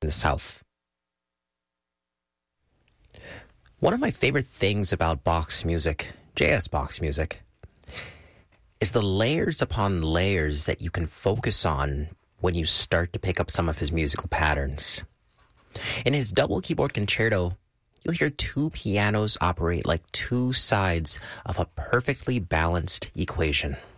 in the South. One of my favorite things about box music, JS box music, is the layers upon layers that you can focus on when you start to pick up some of his musical patterns. In his double keyboard concerto, you'll hear two pianos operate like two sides of a perfectly balanced equation.